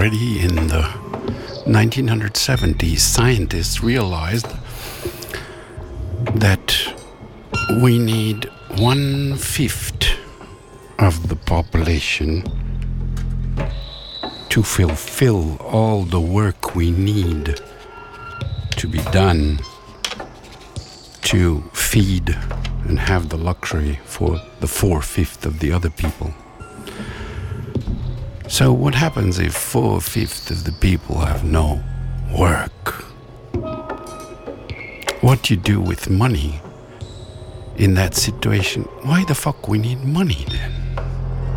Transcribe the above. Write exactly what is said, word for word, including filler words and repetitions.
already in the nineteen seventies, scientists realized that we need one-fifth of the population to fulfill all the work we need to be done to feed and have the luxury for the four-fifths of the other people. So what happens if four-fifths of the people have no work? What do you do with money in that situation? Why the fuck we need money then?